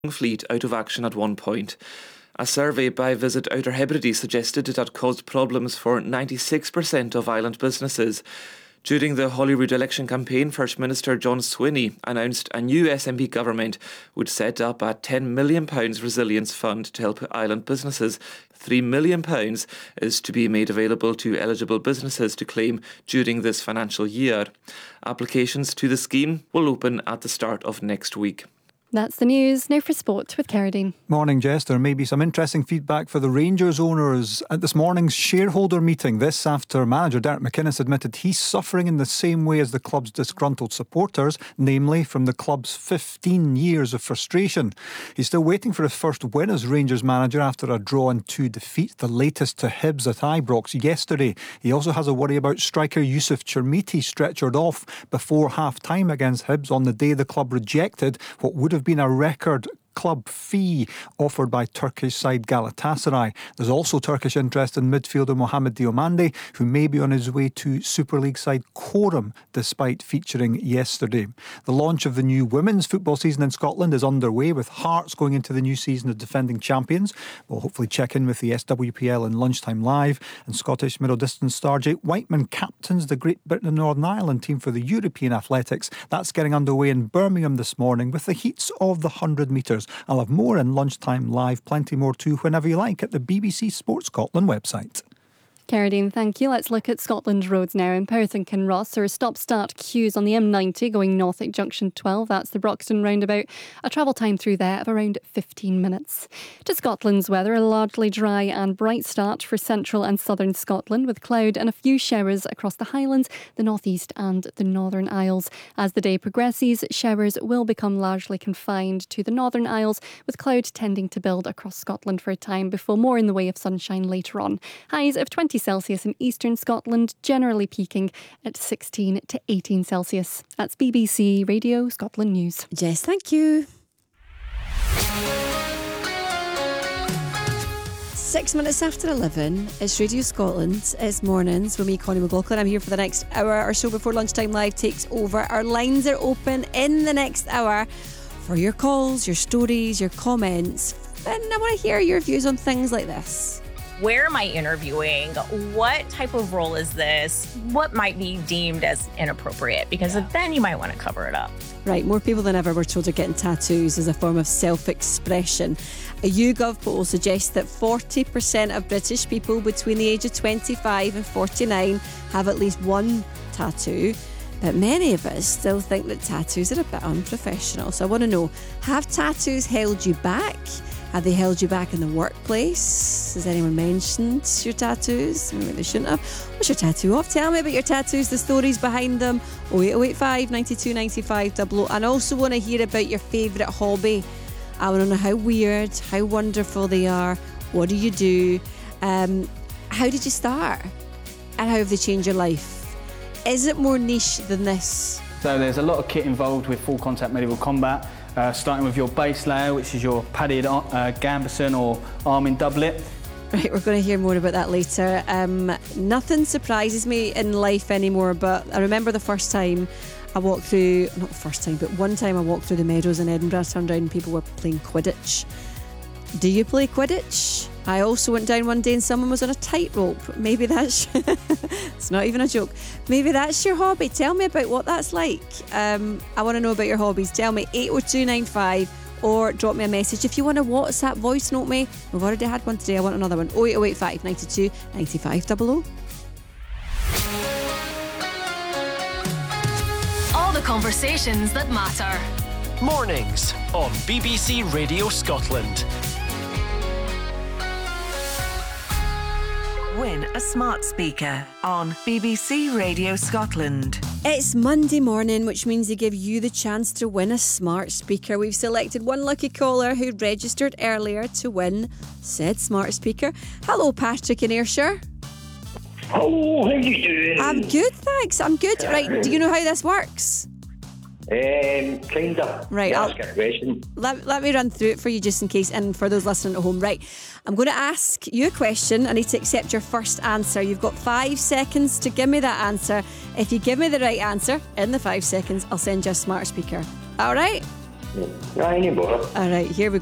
fleet out of action at one point. A survey by Visit Outer Hebrides suggested it had caused problems for 96% of island businesses. During the Holyrood election campaign, First Minister John Swinney announced a new SNP government would set up a £10 million resilience fund to help island businesses. £3 million is to be made available to eligible businesses to claim during this financial year. Applications to the scheme will open at the start of next week. That's the news. Now for sport with Carradine. Morning, Jess. There may be some interesting feedback for the Rangers owners at this morning's shareholder meeting. This after manager Derek McInnes admitted he's suffering in the same way as the club's disgruntled supporters, namely from the club's 15 years of frustration. He's still waiting for his first win as Rangers manager after a draw and 2 defeats, the latest to Hibs at Ibrox yesterday. He also has a worry about striker Yusuf Chermiti stretchered off before half-time against Hibs on the day the club rejected what would have been a record club fee offered by Turkish side Galatasaray. There's also Turkish interest in midfielder Mohamed Diomande, who may be on his way to Super League side Coram, despite featuring yesterday. The launch of the new women's football season in Scotland is underway, with Hearts going into the new season as defending champions. We'll hopefully check in with the SWPL in Lunchtime Live, and Scottish middle distance star Jake Whiteman captains the Great Britain and Northern Ireland team for the European Athletics. That's getting underway in Birmingham this morning with the heats of the 100 metres. I'll have more in Lunchtime Live, plenty more too, whenever you like, at the BBC Sports Scotland website. Carradine, thank you. Let's look at Scotland roads now. In Perth and Kinross, there are stop-start queues on the M90 going north at junction 12. That's the Broxton roundabout. A travel time through there of around 15 minutes. To Scotland's weather, a largely dry and bright start for central and southern Scotland, with cloud and a few showers across the Highlands, the North East and the Northern Isles. As the day progresses, showers will become largely confined to the Northern Isles, with cloud tending to build across Scotland for a time before more in the way of sunshine later on. Highs of 20 Celsius in eastern Scotland, generally peaking at 16 to 18 Celsius. That's BBC Radio Scotland News. Jess, thank you. 6 minutes after 11, it's Radio Scotland. It's mornings with me, Connie McLaughlin. I'm here for the next hour or so before Lunchtime Live takes over. Our lines are open in the next hour for your calls, your stories, your comments. And I want to hear your views on things like this. Where am I interviewing? What type of role is this? What might be deemed as inappropriate? Because then you might want to cover it up. Right, more people than ever were told are getting tattoos as a form of self-expression. A YouGov poll suggests that 40% of British people between the age of 25 and 49 have at least one tattoo. But many of us still think that tattoos are a bit unprofessional. So I want to know, have tattoos held you back? Have they held you back in the workplace? Has anyone mentioned your tattoos? Maybe they shouldn't have. What's your tattoo of? Tell me about your tattoos, the stories behind them. 08085 92 95 00. And I also want to hear about your favourite hobby. I want to know how weird, how wonderful they are. What do you do? How did you start? And how have they changed your life? Is it more niche than this? So there's a lot of kit involved with full contact medieval combat. Starting with your base layer, which is your padded gambeson or arming doublet. Right, we're going to hear more about that later. Nothing surprises me in life anymore, but I remember the first time I walked through, not the first time, but one time I walked through the meadows in Edinburgh, I turned around and people were playing Quidditch. Do you play Quidditch? I also went down one day and someone was on a tightrope. Maybe that's... it's not even a joke. Maybe that's your hobby. Tell me about what that's like. I want to know about your hobbies. Tell me 80295 or drop me a message. If you want to WhatsApp voice note me, we've already had one today. I want another one. 08085 92 95 00. All the conversations that matter. Mornings on BBC Radio Scotland. Win a smart speaker on BBC Radio Scotland. It's Monday morning, which means they give you the chance to win a smart speaker. We've selected one lucky caller who registered earlier to win said smart speaker. Hello, Patrick in Ayrshire. Hello, how you doing? I'm good, thanks. I'm good. Right, do you know how this works? Kinda. Right, Ask a question. Let me run through it for you just in case, and for those listening at home. Right, I'm going to ask you a question. I need to accept your first answer. You've got 5 seconds to give me that answer. If you give me the right answer in the 5 seconds, I'll send you a smart speaker. All right? No, any bother. All right, here we